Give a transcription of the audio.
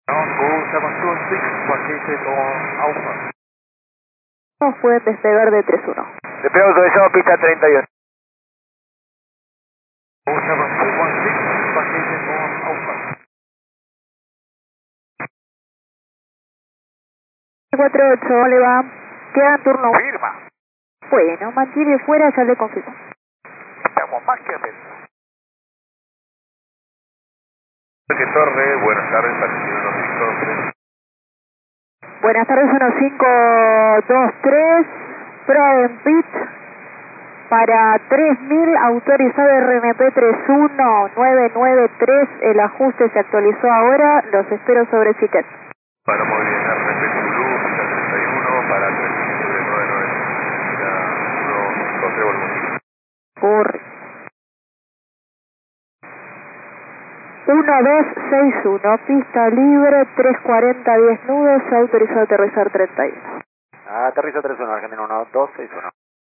No pueden despegar de 3-1. Despegamos autorizado, pista 31. 48, ¿cómo le va? Queda en turno. Firma. Bueno, mantiene fuera, ya le confirmo. Estamos más que atentos. Torre, buenas tardes, atención 1523. Buenas tardes, 1523, Pro en pit para 3000, autorizado RNP 31993, el ajuste se actualizó ahora, los espero sobre Chiquet. Para movilidad RNP Zulu, pista 31, para 3999, pista 153, volumen. Corre. 1261, pista libre, 340, 10 nudos, autorizado a aterrizar 31. Aterriza 31, Argentina 1261.